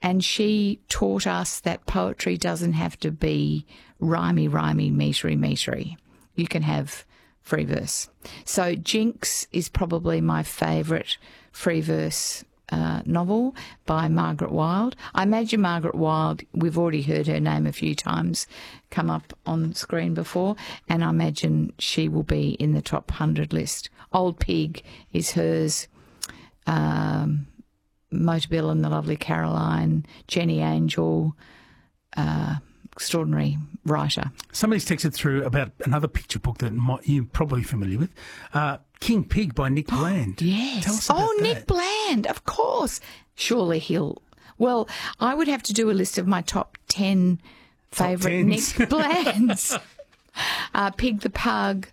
And she taught us that poetry doesn't have to be rhymey, metery. You can have free verse. So Jinx is probably my favourite free verse novel by Margaret Wilde. I imagine Margaret Wilde, we've already heard her name a few times come up on screen before, and I imagine she will be in the top 100 list. Old Pig is hers. Motor Bill and the Lovely Caroline, Jenny Angel, extraordinary writer. Somebody's texted through about another picture book that you're probably familiar with, King Pig by Nick Bland. Yes. Tell us about that. Nick Bland, of course. Surely he'll... Well, I would have to do a list of my top 10 favourite Nick Blands. Pig the Pug.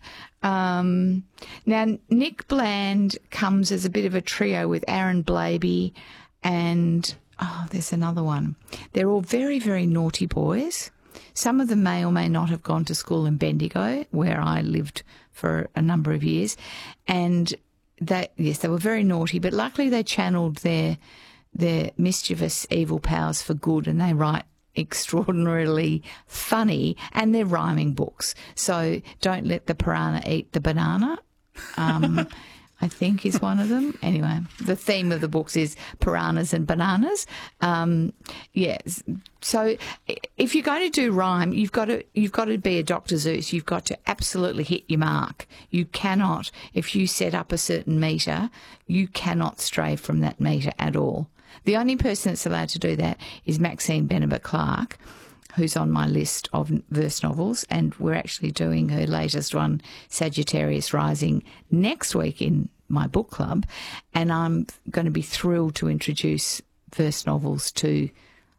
Now, Nick Bland comes as a bit of a trio with Aaron Blabey and, there's another one. They're all very, very naughty boys. Some of them may or may not have gone to school in Bendigo, where I lived for a number of years. And they were very naughty, but luckily they channeled their mischievous evil powers for good, and they write extraordinarily funny, and they're rhyming books. So Don't Let the Piranha Eat the Banana, I think is one of them. Anyway, the theme of the books is piranhas and bananas. Yes. So if you're going to do rhyme, you've got to be a Dr. Seuss. You've got to absolutely hit your mark. You cannot, if you set up a certain metre, you cannot stray from that metre at all. The only person that's allowed to do that is Maxine Benebit Clark, who's on my list of verse novels, and we're actually doing her latest one, Sagittarius Rising, next week in my book club, and I'm going to be thrilled to introduce verse novels to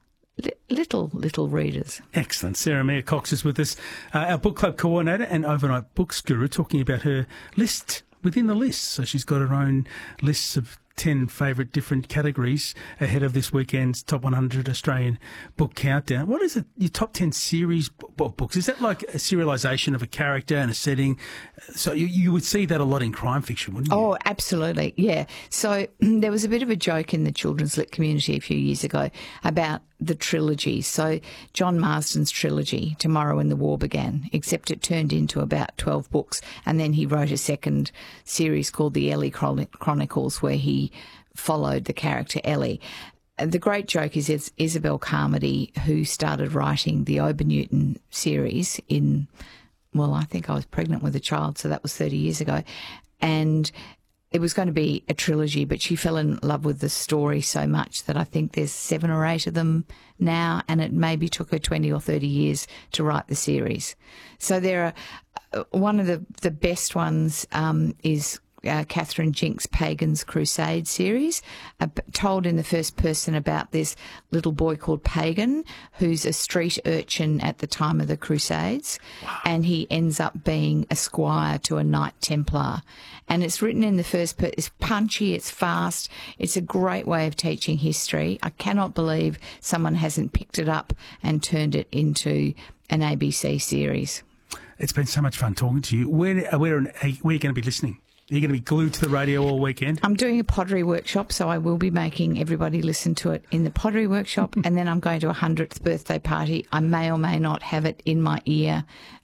little readers. Excellent. Sarah Mayer Cox is with us, our book club coordinator and overnight books guru, talking about her list within the list. So she's got her own lists of 10 favourite different categories ahead of this weekend's Top 100 Australian Book Countdown. What is it, your top 10 series books? Is that like a serialisation of a character and a setting? So you would see that a lot in crime fiction, wouldn't you? Oh, absolutely, yeah. So there was a bit of a joke in the children's lit community a few years ago about the trilogy. So John Marsden's trilogy, Tomorrow and the War Began, except it turned into about 12 books, and then he wrote a second series called the Ellie Chronicles, where he followed the character Ellie. The great joke is Isabel Carmody, who started writing the Ober-Newton series in, well, I think I was pregnant with a child, so that was 30 years ago, and it was going to be a trilogy, but she fell in love with the story so much that I think there's 7 or 8 of them now, and it maybe took her 20 or 30 years to write the series. So there are, one of the best ones is Catherine Jinks' Pagan's Crusade series, told in the first person about this little boy called Pagan, who's a street urchin at the time of the Crusades. Wow. And he ends up being a squire to a Knight Templar. And it's written in the first person. It's punchy, it's fast, it's a great way of teaching history. I cannot believe someone hasn't picked it up and turned it into an ABC series. It's been so much fun talking to you. Where are you going to be listening? Are you going to be glued to the radio all weekend? I'm doing a pottery workshop, so I will be making everybody listen to it in the pottery workshop, and then I'm going to a 100th birthday party. I may or may not have it in my ear,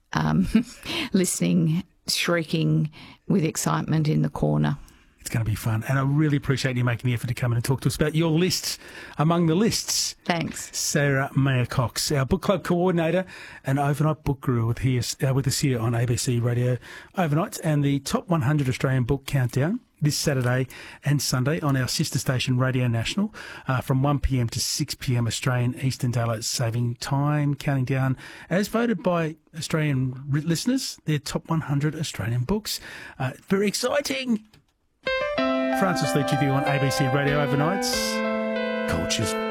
listening, shrieking with excitement in the corner. It's going to be fun, and I really appreciate you making the effort to come in and talk to us about your lists among the lists. Thanks. Sarah Mayer Cox, our book club coordinator and overnight book guru with us here on ABC Radio Overnight, and the Top 100 Australian Book Countdown this Saturday and Sunday on our sister station Radio National from 1 p.m. to 6 p.m. Australian Eastern Daylight Saving Time, counting down, as voted by Australian listeners, their top 100 Australian books. Very exciting. Francis Leach with you on ABC Radio Overnights. Cultures